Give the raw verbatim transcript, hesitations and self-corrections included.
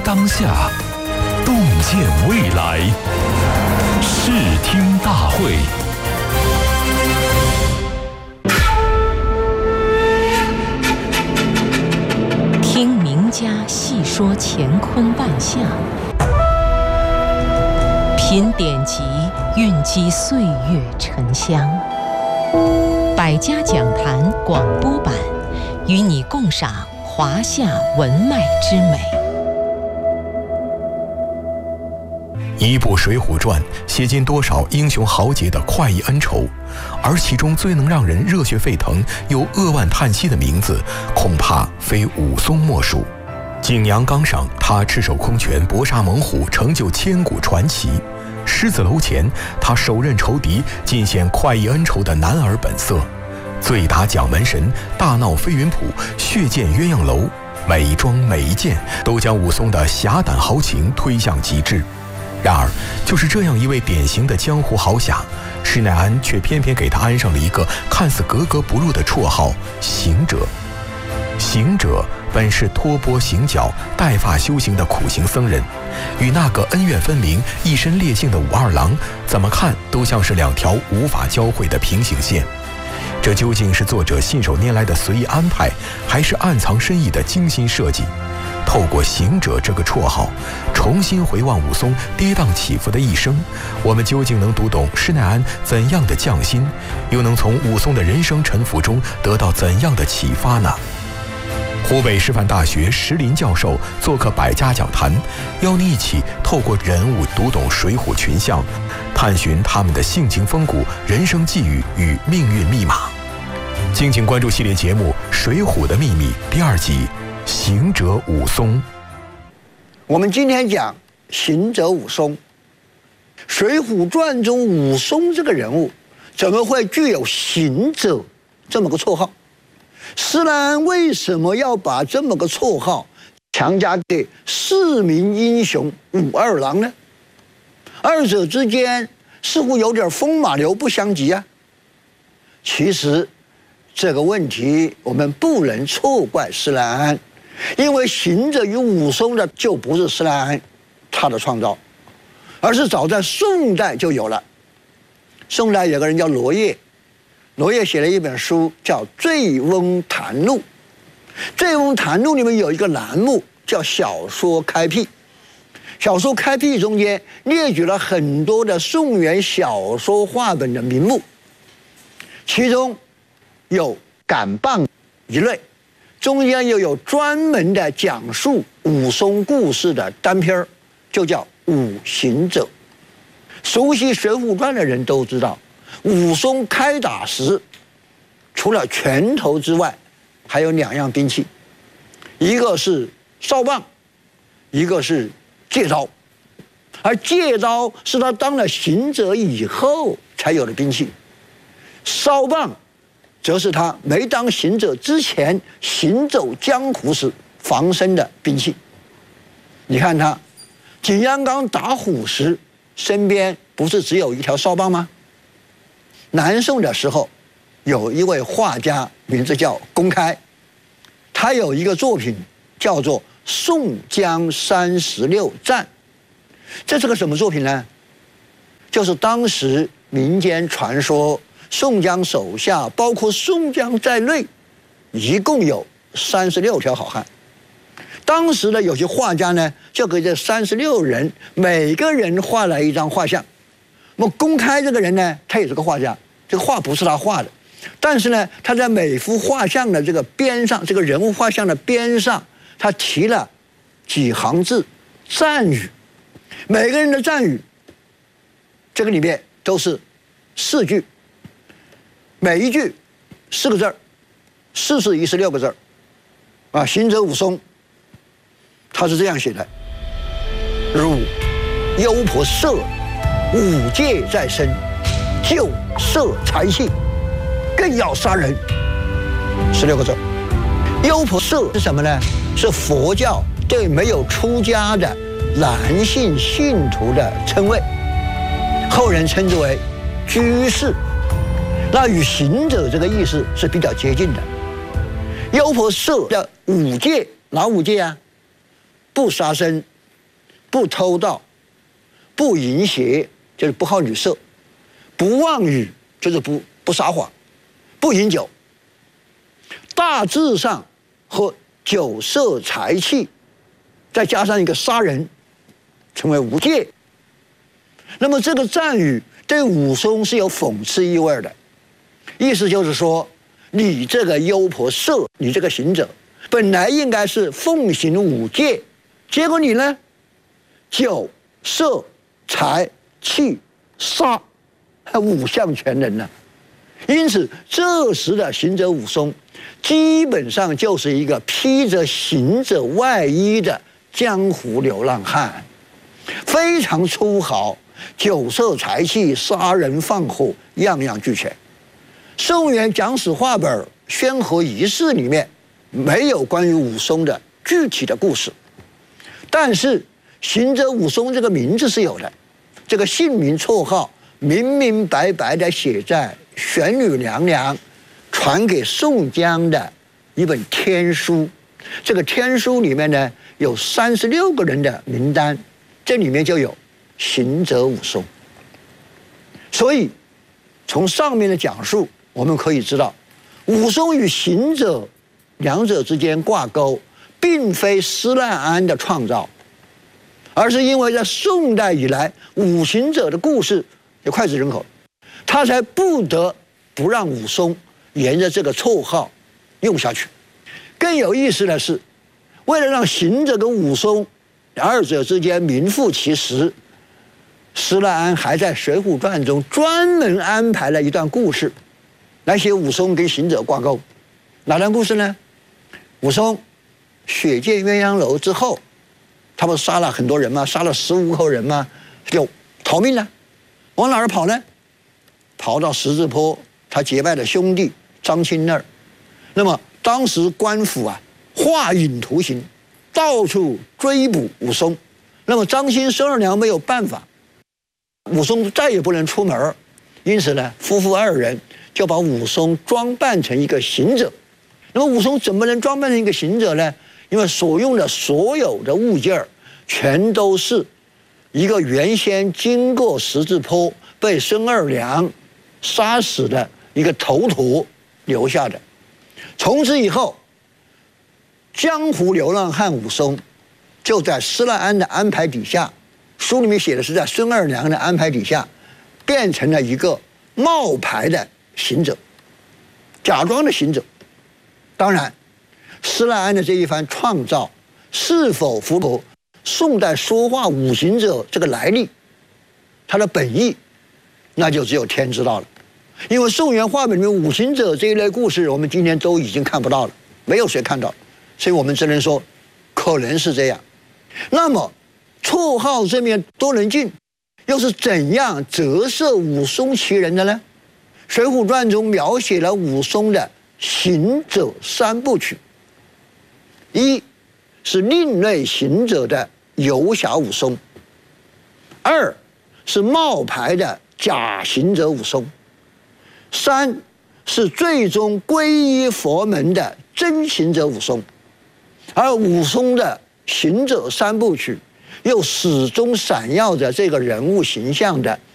当下，洞见未来。视听大会。 听名家细说乾坤万象，品典籍蕴积岁月沉香。百家讲坛广播版，与你共赏华夏文脉之美。 一部《水浒传》写尽多少英雄豪杰的快意恩仇，而其中最能让人热血沸腾又扼腕叹息的名字，恐怕非武松莫属。景阳冈上，他赤手空拳搏杀猛虎，成就千古传奇；狮子楼前，他手刃仇敌，尽显快意恩仇的男儿本色；醉打蒋门神，大闹飞云浦，血溅鸳鸯楼，每一桩每一件都将武松的侠胆豪情推向极致。然而，就是这样一位典型的江湖豪侠，施耐庵却偏偏给他安上了一个看似格格不入的绰号——行者。行者本是托钵行脚、带发修行的苦行僧人，与那个恩怨分明、一身烈性的武二郎，怎么看都像是两条无法交汇的平行线。这究竟是作者信手拈来的随意安排，还是暗藏深意的精心设计？透过行者这个绰号，重新回望武松跌宕起伏的一生，我们究竟能读懂施耐庵怎样的匠心，又能从武松的人生沉浮中得到怎样的启发呢？湖北师范大学石林教授做客百家讲坛，邀您一起透过人物读懂水浒群像，探寻他们的性情风骨、人生际遇与命运密码。敬请关注系列节目《水浒的秘密》第二集《行者武松》。 我们今天讲行者武松。《水浒传》中武松这个人物怎么会具有行者这么个绰号？施耐庵为什么要把这么个绰号强加给市民英雄武二郎呢？二者之间似乎有点风马牛不相及啊。其实这个问题我们不能错怪施耐庵，因为行者与武松的就不是施耐庵他的创造，而是早在宋代就有了。宋代有个人叫罗烨，罗烨写了一本书叫《醉翁谈录》，《醉翁谈录》里面有一个栏目叫小说开辟。小说开辟中间列举了很多的宋元小说话本的名目，其中有赶棒一类，中间又有专门的讲述武松故事的单篇，就叫武行者。熟悉《水浒传》的人都知道，武松开打时除了拳头之外，还有两样兵器，一个是哨棒，一个是戒刀。而戒刀是他当了行者以后才有的兵器，哨棒则是他没当行者之前行走江湖时防身的兵器。你看他景阳冈打虎时，身边不是只有一条哨棒吗？南宋的时候，有一位画家，名字叫公开，他有一个作品叫做《宋江三十六战》。这是个什么作品呢？就是当时民间传说，宋江手下包括宋江在内，一共有三十六条好汉。当时的有些画家呢，就给这三十六人每个人画了一张画像。那么公开这个人呢，他也是个画家，这个画不是他画的，但是呢，他在每幅画像的这个边上，这个人物画像的边上，他提了几行字赞语。每个人的赞语，这个里面都是四句，每一句四个字儿，四四一十六个字儿，啊，行者武松，他是这样写的：汝幽婆色，五戒在身，就色财气，更要杀人。十六个字。幽婆色是什么呢？是佛教对没有出家的男性信徒的称谓，后人称之为居士，那与行者这个意思是比较接近的。幽婆色的五戒，哪五戒啊？不杀生、 不偷盗，不淫邪，就是不好女色，不妄语，就是不不撒谎，不饮酒。大致上和酒色财气，再加上一个杀人，成为无戒。那么这个赞语对武松是有讽刺意味的，意思就是说，你这个优婆塞，你这个行者，本来应该是奉行五戒，结果你呢，酒色财气杀，五项全能呢。因此，这时的行者武松，基本上就是一个披着行者外衣的江湖流浪汉，非常粗豪，酒色财气、杀人放火，样样俱全。宋元讲史话本《宣和遗事》里面没有关于武松的具体的故事，但是行者武松这个名字是有的，这个姓名绰号明明白白的写在玄女娘娘传给宋江的一本天书。这个天书里面呢有三十六个人的名单，这里面就有行者武松。所以从上面的讲述我们可以知道，武松与行者两者之间挂钩，并非施耐庵的创造，而是因为在宋代以来五行者的故事有脍炙人口，他才不得不让武松沿着这个绰号用下去。更有意思的是，为了让行者跟武松二者之间名副其实，施耐庵还在《水浒传》中专门安排了一段故事来写武松跟行者挂钩。哪段故事呢？武松血溅鸳鸯楼之后，他不杀了很多人吗？杀了十五口人吗？就逃命了，往哪儿跑呢？跑到十字坡他结拜的兄弟张青那儿。那么当时官府啊画影图形，到处追捕武松。那么张青孙二娘没有办法，武松再也不能出门，因此呢，夫妇二人就把武松装扮成一个行者。那么武松怎么能装扮成一个行者呢？因为所用的所有的物件全都是一个原先经过十字坡被孙二娘杀死的一个头陀留下的。从此以后，江湖流浪汉武松就在施耐庵的安排底下，书里面写的是在孙二娘的安排底下，变成了一个冒牌的行者，假装的行者。当然，施耐庵的这一番创造是否符合宋代说话五行者这个来历，它的本意，那就只有天知道了。因为宋元话本里面五行者这一类故事，我们今天都已经看不到了，没有谁看到，所以我们只能说可能是这样。那么绰号这面多能进又是怎样折射武松其人的呢？《水浒传》中描写了武松的行者三部曲，一是另类行者的游侠武松，二是冒牌的假行者武松，三是最终皈依佛门的真行者武松。而武松的行者三部曲又始终闪耀着这个人物形象的